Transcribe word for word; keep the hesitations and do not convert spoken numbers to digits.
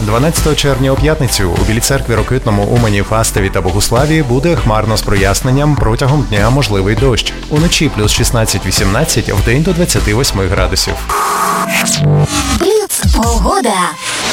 дванадцятого червня у п'ятницю у Білій церкві, Рокитному, Умані, Фастові та Богуславі буде хмарно з проясненням, протягом дня можливий дощ. Уночі плюс шістнадцять-вісімнадцять, вдень до двадцяти восьми градусів. Бліц погода.